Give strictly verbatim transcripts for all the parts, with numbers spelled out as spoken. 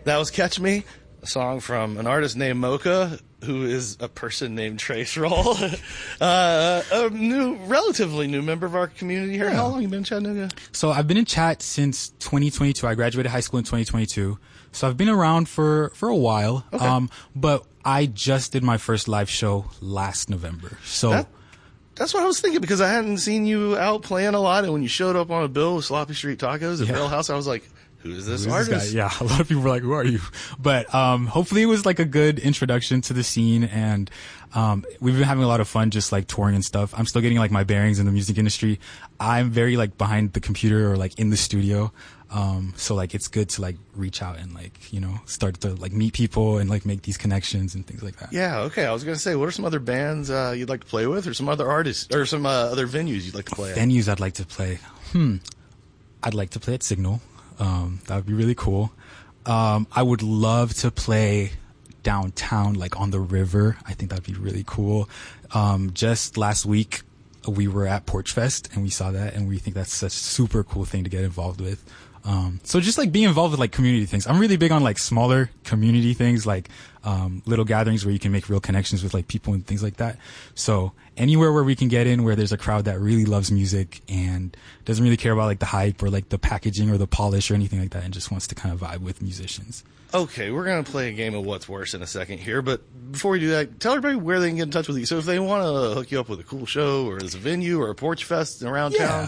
That was Catch Me, a song from an artist named Mocha, who is a person named Trace Roll. uh, a new, relatively new member of our community here. Yeah. How long have you been in Chattanooga? So I've been in chat since twenty twenty-two. I graduated high school in twenty twenty-two. So I've been around for, for a while. Okay. Um, but I just did my first live show last November. So That, that's what I was thinking, because I hadn't seen you out playing a lot, and when you showed up on a bill with Sloppy Street Tacos at Yeah. Rail House, I was like, who is this Who's artist? this guy? Yeah, a lot of people were like, who are you? But um, hopefully it was like a good introduction to the scene, and um, we've been having a lot of fun just like touring and stuff. I'm still getting like my bearings in the music industry. I'm very like behind the computer or like in the studio. Um, so like it's good to like reach out and like, you know, start to like meet people and like make these connections and things like that. Yeah, okay. I was going to say, what are some other bands uh, you'd like to play with, or some other artists, or some uh, other venues you'd like to play at? Venues I'd like to play. Hmm. I'd like to play at Signal. Um, that would be really cool. Um, I would love to play downtown, like on the river. I think that'd be really cool. Um, just last week we were at Porch Fest and we saw that, and we think that's such a super cool thing to get involved with. Um, so just like being involved with like community things. I'm really big on like smaller community things, like, um, little gatherings where you can make real connections with like people and things like that. So anywhere where we can get in, where there's a crowd that really loves music and doesn't really care about like the hype or like the packaging or the polish or anything like that, and just wants to kind of vibe with musicians. Okay, we're going to play a game of What's Worse in a second here, but before we do that, tell everybody where they can get in touch with you. So if they want to hook you up with a cool show, or as a venue, or a Porch Fest around Yeah. town.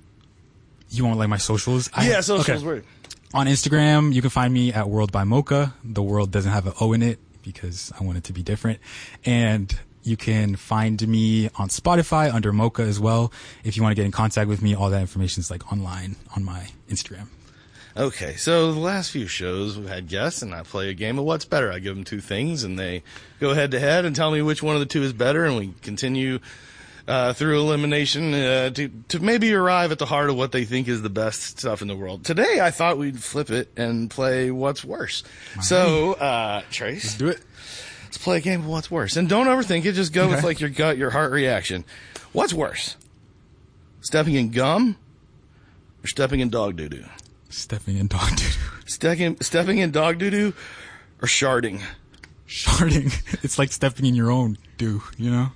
You want like my socials? I- Yeah, socials. okay. Where? On Instagram, you can find me at World by Mocha. The world doesn't have an O in it because I want it to be different. And you can find me on Spotify under Mocha as well. If you want to get in contact with me, all that information is like online on my Instagram. Okay, so the last few shows we've had guests, and I play a game of What's Better. I give them two things, and they go head to head and tell me which one of the two is better, and we continue uh, through elimination uh, to to maybe arrive at the heart of what they think is the best stuff in the world. Today, I thought we'd flip it and play What's Worse. So, uh, Trace, Let's do it. let's play a game of What's Worse, and don't overthink it. Just go with Okay. like your gut, your heart reaction. What's worse, stepping in gum or stepping in dog doo doo? Stepping in dog doo. Stepping, stepping in dog doo-doo or sharding? Sharding. It's like stepping in your own doo, you know?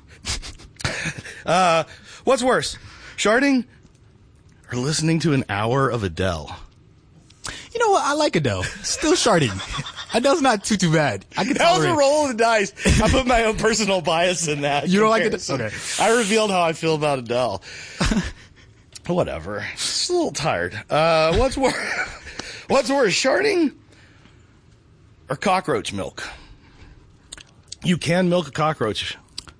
Uh, what's worse, sharding or listening to an hour of Adele? You know what? I like Adele. Still sharding. Adele's not too, too bad. I can That was a tolerate it. roll of the dice. I put my own personal bias in that. You don't like it? comparison. Okay. I revealed how I feel about Adele. Whatever. Just a little tired. Uh, what's worse? What's worse, sharding or cockroach milk? You can milk a cockroach.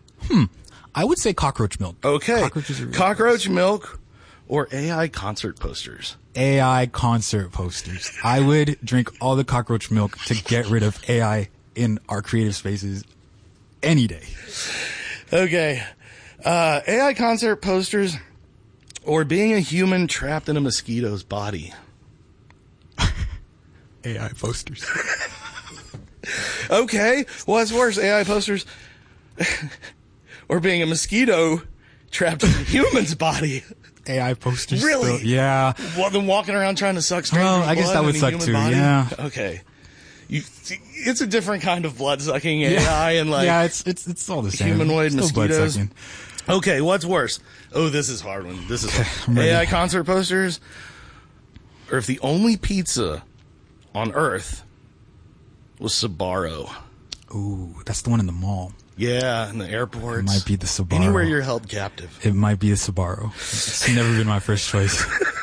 I would say cockroach milk. Okay. Cockroaches are really Cockroach milk or A I concert posters? A I concert posters. I would drink all the cockroach milk to get rid of A I in our creative spaces any day. Okay. Uh, A I concert posters or being a human trapped in a mosquito's body? A I posters. Okay. What's worse, A I posters or being a mosquito trapped in a human's body? A I posters. Really? Still, yeah. Well, then walking around trying to suck strangers' Well, I guess blood that would in a suck human too, body? yeah. Okay. You, it's a different kind of blood sucking A I Yeah. and like yeah, it's it's it's all the same. humanoid Still blood mosquitoes. sucking. Okay, what's worse? Oh, this is a hard one. This is I'm ready. A I concert posters, or if the only pizza on Earth was Sbarro. Ooh, that's the one in the mall. Yeah, in the airports. It might be the Sbarro. Anywhere you're held captive. It might be the Sbarro. It's never been my first choice.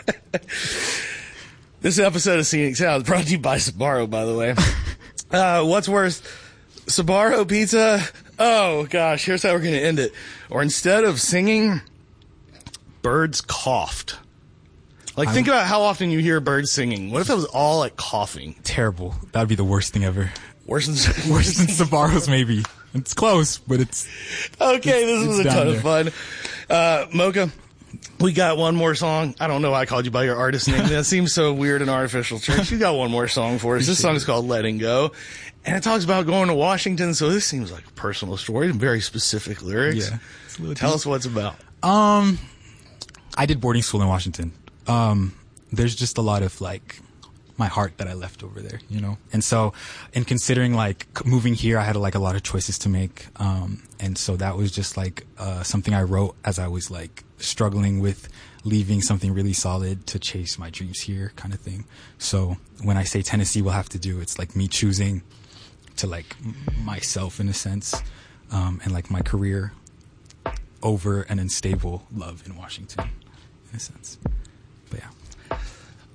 This episode of Scenic Sounds brought to you by Sbarro, by the way. uh, what's worse? Sbarro pizza? Oh, gosh, here's how we're going to end it. Or instead of singing, birds coughed. Like, think about how often you hear birds singing. What if it was all like coughing? Terrible. That would be the worst thing ever. Worse than Worse than Sbarro's, maybe. It's close, but it's Okay, this It's- was a it's ton down of fun. Uh, Mocha, we got one more song. I don't know why I called you by your artist name. That seems so weird and artificial. Church, you got one more song for us. This song's called Letting Go. And it talks about going to Washington, so this seems like a personal story and very specific lyrics. Yeah. It's a little Tell deep. us what it's about. Um, I did boarding school in Washington. Um, there's just a lot of like my heart that I left over there, you know? And so in considering like c- moving here, I had like a lot of choices to make. Um, and so that was just like, uh, something I wrote as I was like struggling with leaving something really solid to chase my dreams here kind of thing. So when I say Tennessee will have to do, it's like me choosing to like m- myself in a sense, um, and like my career over an unstable love in Washington in a sense. But yeah.